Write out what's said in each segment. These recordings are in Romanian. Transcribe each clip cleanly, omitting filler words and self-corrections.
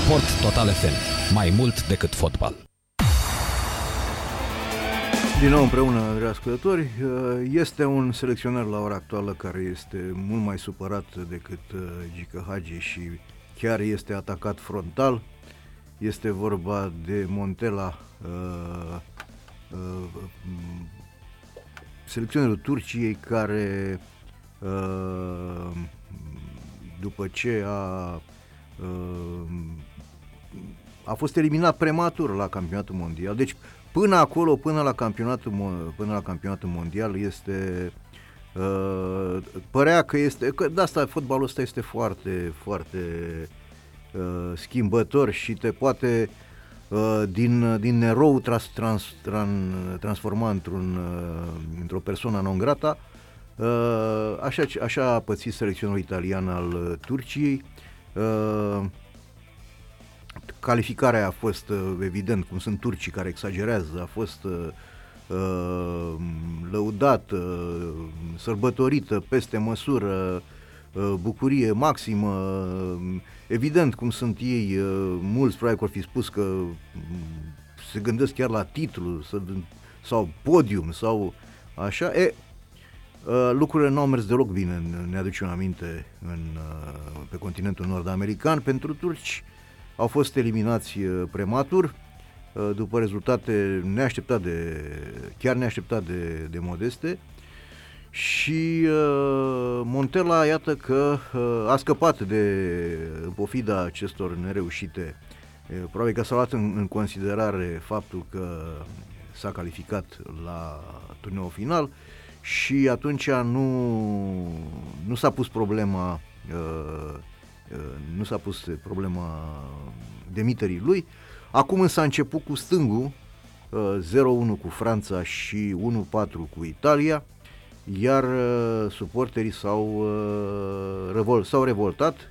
Sport Total FM. Mai mult decât fotbal. Din nou împreună, dragi ascultători, este un selecționer la ora actuală care este mult mai supărat decât Gică Hagi și chiar este atacat frontal. Este vorba de Montella, selecționerul Turciei, care după ce a fost eliminat prematur la campionatul mondial. Deci până acolo, până la campionatul mondial părea că de asta fotbalul ăsta este foarte, foarte schimbător și te poate din erou transforma într-o persoană non grata. Așa a pățit selecționul italian al Turciei. Calificarea a fost, evident, cum sunt turcii care exagerează, a fost lăudată, sărbătorită peste măsură, bucurie maximă. Evident, cum sunt ei, mulți probabil că ar fi spus că se gândesc chiar la titlu sau podium sau așa. Lucrurile nu au mers deloc bine, ne aducem aminte, pe continentul nord-american. Pentru turci au fost eliminați prematur, după rezultate chiar neașteptat de modeste, și Montella, iată că a scăpat în pofida acestor nereușite. Probabil că s-a luat în considerare faptul că s-a calificat la turneul final și atunci nu s-a pus problema demiterii lui. Acum însă a început cu stângul, 0-1 cu Franța și 1-4 cu Italia, iar suporterii s-au revoltat.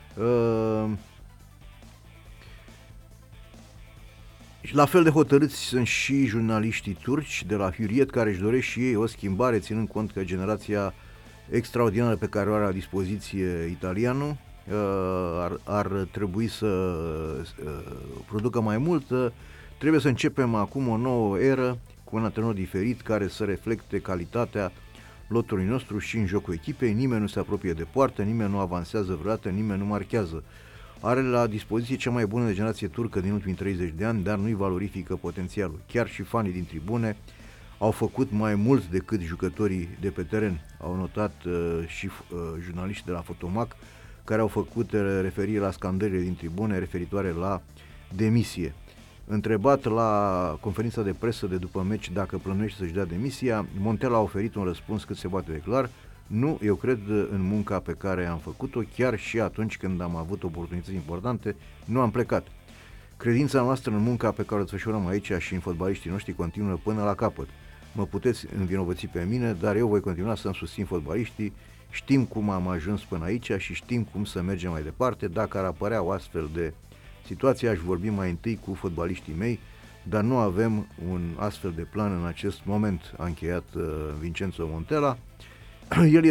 La fel de hotărâți sunt și jurnaliștii turci de la Hürriyet, care își doresc și ei o schimbare, ținând cont că generația extraordinară pe care o are la dispoziție italianul ar trebui să producă mai mult. Trebuie să începem acum o nouă eră cu un antrenor diferit care să reflecte calitatea lotului nostru și în jocul echipei. Nimeni nu se apropie de poartă, nimeni nu avansează vreodată, nimeni nu marchează. Are la dispoziție cea mai bună generație turcă din ultimii 30 de ani, dar nu-i valorifică potențialul. Chiar și fanii din tribune au făcut mai mult decât jucătorii de pe teren. Au notat și jurnaliștii de la Fotomac, care au făcut referire la scandările din tribune referitoare la demisie. Întrebat la conferința de presă de după meci dacă plănuiește să-și dea demisia, Montella a oferit un răspuns cât se poate de clar: nu, eu cred în munca pe care am făcut-o, chiar și atunci când am avut oportunități importante, nu am plecat. Credința noastră în munca pe care o desfășurăm aici și în fotbaliștii noștri continuă până la capăt. Mă puteți învinovăți pe mine, dar eu voi continua să-mi susțin fotbaliștii. Știm cum am ajuns până aici și știm cum să mergem mai departe. Dacă ar apărea o astfel de situație, aș vorbi mai întâi cu fotbaliștii mei, dar nu avem un astfel de plan în acest moment, a încheiat Vincenzo Montella. El